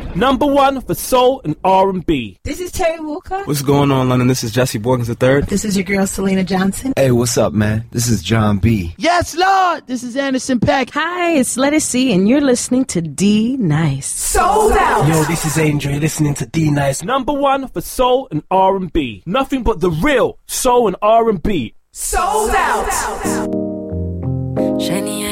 Number 1 for soul and R&B. This is Terry Walker. What's going on, London? This is Jesse Borkins III. This is your girl, Selena Johnson. Hey, what's up, man? This is John B. Yes, Lord. This is Anderson .Paak. Hi, it's Letty C, and you're listening to D Nice. Sold out. Yo, this is Angel. You're listening to D Nice. Number 1 for soul and R&B. Nothing but the real soul and R&B. Sold out. Shiny